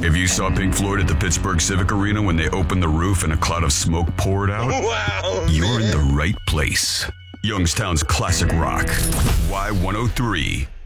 If you saw Pink Floyd at the Pittsburgh Civic Arena when they opened the roof and a cloud of smoke poured out, Wow, you're in the right place. Youngstown's classic rock. Y103.